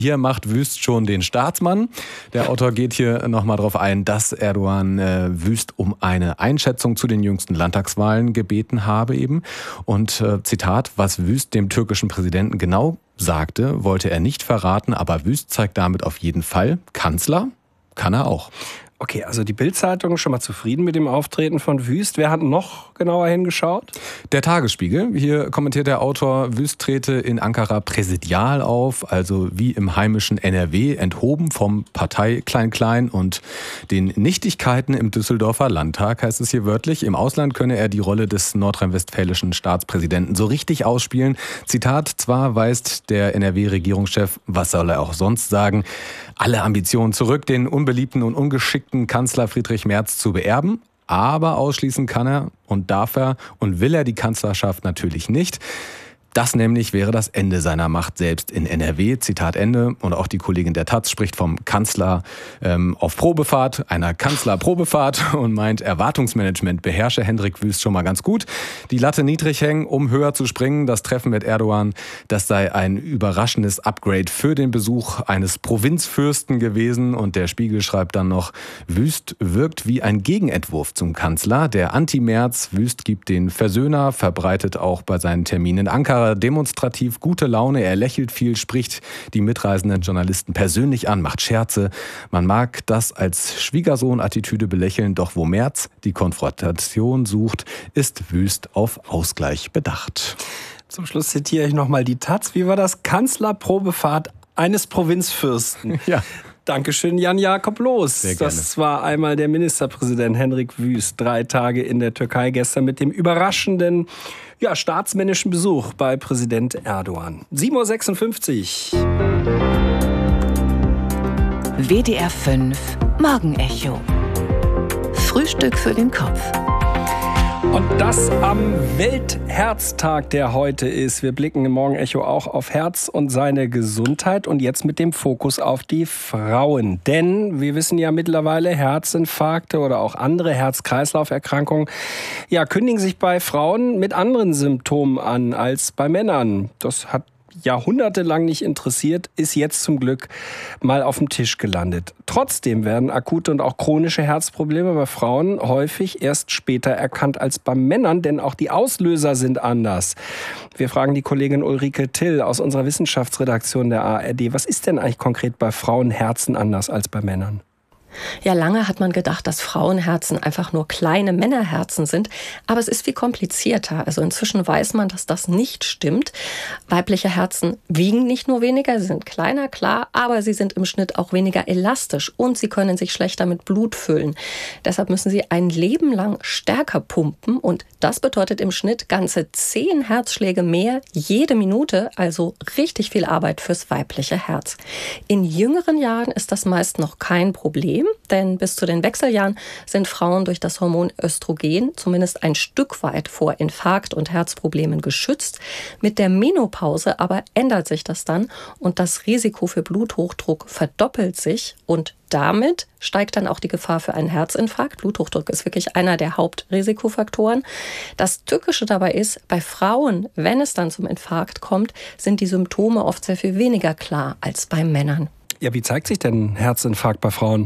Hier macht Wüst schon den Staatsmann. Der Autor geht hier nochmal darauf ein, dass Erdogan Wüst um eine Einschätzung zu den jüngsten Landtagswahlen gebeten habe eben. Und Zitat, was Wüst dem türkischen Präsidenten genau sagte, wollte er nicht verraten, aber Wüst zeigt damit auf jeden Fall, Kanzler kann er auch. Okay, also die Bild-Zeitung schon mal zufrieden mit dem Auftreten von Wüst. Wer hat noch genauer hingeschaut? Der Tagesspiegel. Hier kommentiert der Autor, Wüst trete in Ankara präsidial auf, also wie im heimischen NRW, enthoben vom Partei Klein-Klein und den Nichtigkeiten im Düsseldorfer Landtag, heißt es hier wörtlich. Im Ausland könne er die Rolle des nordrhein-westfälischen Staatspräsidenten so richtig ausspielen. Zitat, zwar weist der NRW-Regierungschef, was soll er auch sonst sagen, alle Ambitionen zurück, den unbeliebten und ungeschickten Kanzler Friedrich Merz zu beerben. Aber ausschließen kann er und darf er und will er die Kanzlerschaft natürlich nicht. Das nämlich wäre das Ende seiner Macht selbst in NRW. Zitat Ende. Und auch die Kollegin der Taz spricht vom Kanzler auf Probefahrt, einer Kanzlerprobefahrt und meint, Erwartungsmanagement beherrsche Hendrik Wüst schon mal ganz gut. Die Latte niedrig hängen, um höher zu springen. Das Treffen mit Erdogan, das sei ein überraschendes Upgrade für den Besuch eines Provinzfürsten gewesen. Und der Spiegel schreibt dann noch, Wüst wirkt wie ein Gegenentwurf zum Kanzler. Der Anti-Merz, Wüst gibt den Versöhner, verbreitet auch bei seinen Terminen in Ankara demonstrativ gute Laune, er lächelt viel, spricht die mitreisenden Journalisten persönlich an, macht Scherze. Man mag das als Schwiegersohn-Attitüde belächeln, doch wo Merz die Konfrontation sucht, ist Wüst auf Ausgleich bedacht. Zum Schluss zitiere ich nochmal die Taz. Wie war das? Kanzlerprobefahrt eines Provinzfürsten. Ja. Dankeschön, Jan-Jakob Loos. Das war einmal der Ministerpräsident Hendrik Wüst. 3 Tage in der Türkei gestern mit dem überraschenden, staatsmännischen Besuch bei Präsident Erdogan. 7.56 Uhr. WDR 5 Morgenecho. Frühstück für den Kopf. Und das am Weltherztag, der heute ist. Wir blicken im Morgenecho auch auf Herz und seine Gesundheit und jetzt mit dem Fokus auf die Frauen. Denn wir wissen ja mittlerweile, Herzinfarkte oder auch andere Herz-Kreislauf-Erkrankungen kündigen sich bei Frauen mit anderen Symptomen an als bei Männern. Das hat jahrhundertelang nicht interessiert, ist jetzt zum Glück mal auf dem Tisch gelandet. Trotzdem werden akute und auch chronische Herzprobleme bei Frauen häufig erst später erkannt als bei Männern, denn auch die Auslöser sind anders. Wir fragen die Kollegin Ulrike Till aus unserer Wissenschaftsredaktion der ARD, was ist denn eigentlich konkret bei Frauenherzen anders als bei Männern? Ja, lange hat man gedacht, dass Frauenherzen einfach nur kleine Männerherzen sind. Aber es ist viel komplizierter. Also inzwischen weiß man, dass das nicht stimmt. Weibliche Herzen wiegen nicht nur weniger, sie sind kleiner, klar, aber sie sind im Schnitt auch weniger elastisch und sie können sich schlechter mit Blut füllen. Deshalb müssen sie ein Leben lang stärker pumpen und das bedeutet im Schnitt ganze 10 Herzschläge mehr jede Minute, also richtig viel Arbeit fürs weibliche Herz. In jüngeren Jahren ist das meist noch kein Problem. Denn bis zu den Wechseljahren sind Frauen durch das Hormon Östrogen zumindest ein Stück weit vor Infarkt und Herzproblemen geschützt. Mit der Menopause aber ändert sich das dann und das Risiko für Bluthochdruck verdoppelt sich und damit steigt dann auch die Gefahr für einen Herzinfarkt. Bluthochdruck ist wirklich einer der Hauptrisikofaktoren. Das Tückische dabei ist, bei Frauen, wenn es dann zum Infarkt kommt, sind die Symptome oft sehr viel weniger klar als bei Männern. Ja, wie zeigt sich denn Herzinfarkt bei Frauen?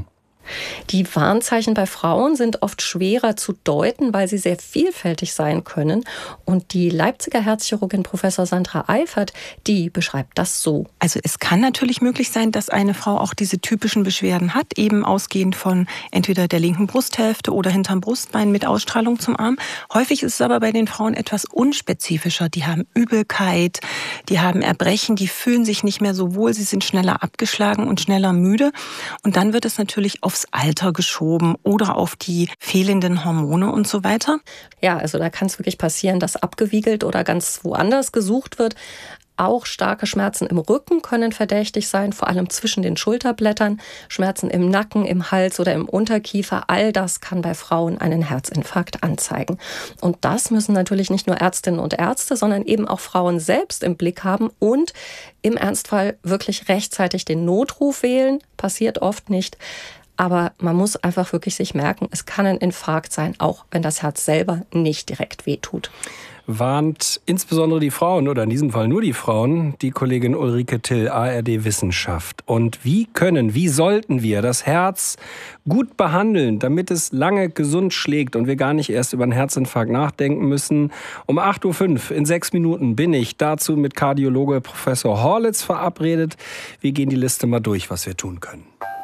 Die Warnzeichen bei Frauen sind oft schwerer zu deuten, weil sie sehr vielfältig sein können. Und die Leipziger Herzchirurgin Professor Sandra Eifert, die beschreibt das so. Also es kann natürlich möglich sein, dass eine Frau auch diese typischen Beschwerden hat, eben ausgehend von entweder der linken Brusthälfte oder hinterm Brustbein mit Ausstrahlung zum Arm. Häufig ist es aber bei den Frauen etwas unspezifischer. Die haben Übelkeit, die haben Erbrechen, die fühlen sich nicht mehr so wohl, sie sind schneller abgeschlagen und schneller müde. Und dann wird es natürlich aufs Alter geschoben oder auf die fehlenden Hormone und so weiter. Ja, also da kann es wirklich passieren, dass abgewiegelt oder ganz woanders gesucht wird. Auch starke Schmerzen im Rücken können verdächtig sein, vor allem zwischen den Schulterblättern. Schmerzen im Nacken, im Hals oder im Unterkiefer, all das kann bei Frauen einen Herzinfarkt anzeigen. Und das müssen natürlich nicht nur Ärztinnen und Ärzte, sondern eben auch Frauen selbst im Blick haben und im Ernstfall wirklich rechtzeitig den Notruf wählen. Passiert oft nicht. Aber man muss einfach wirklich sich merken, es kann ein Infarkt sein, auch wenn das Herz selber nicht direkt wehtut. warnt insbesondere die Frauen, oder in diesem Fall nur die Frauen, die Kollegin Ulrike Till, ARD Wissenschaft. Und wie sollten wir das Herz gut behandeln, damit es lange gesund schlägt und wir gar nicht erst über einen Herzinfarkt nachdenken müssen? Um 8.05 Uhr, in 6 Minuten, bin ich dazu mit Kardiologe Professor Horlitz verabredet. Wir gehen die Liste mal durch, was wir tun können.